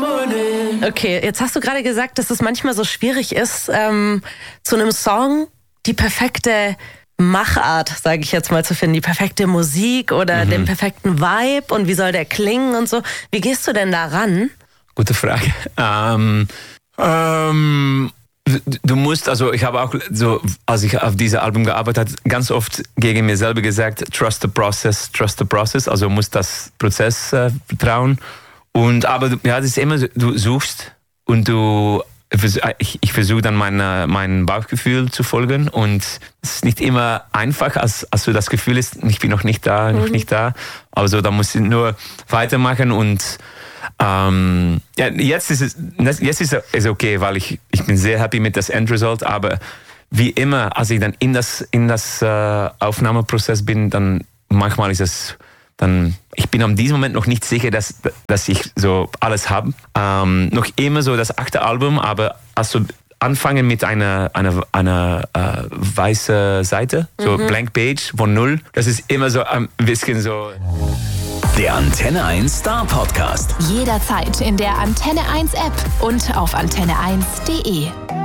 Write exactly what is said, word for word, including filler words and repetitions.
morning. Okay, jetzt hast du gerade gesagt, dass es manchmal so schwierig ist, ähm, zu einem Song die perfekte Machart, sage ich jetzt mal, zu finden, die perfekte Musik oder mhm. den perfekten Vibe und wie soll der klingen und so. Wie gehst du denn da ran? Gute Frage. Ähm, ähm, du musst, also ich habe auch so, als ich auf diesem Album gearbeitet habe, ganz oft gegen mir selber gesagt, trust the process, trust the process, also muss das Prozess äh, vertrauen. Und aber ja, das ist immer, du suchst und du Ich, ich versuche dann meine, mein Bauchgefühl zu folgen und es ist nicht immer einfach, als, als du das Gefühl hast, ich bin noch nicht da, noch mhm. nicht da. Also da musst du nur weitermachen und ähm, ja, jetzt ist es jetzt ist es okay, weil ich, ich bin sehr happy mit das Endresult, aber wie immer, als ich dann in das, in das äh, Aufnahmeprozess bin, dann manchmal ist es dann, ich bin an diesem Moment noch nicht sicher, dass, dass ich so alles habe. Ähm, noch immer so das achte Album, aber also anfangen mit einer, einer, einer äh, weißen Seite, so mhm. Blank Page von null, das ist immer so ein bisschen so. Der Antenne eins Star Podcast. Jederzeit in der Antenne eins App und auf antenne eins punkt de.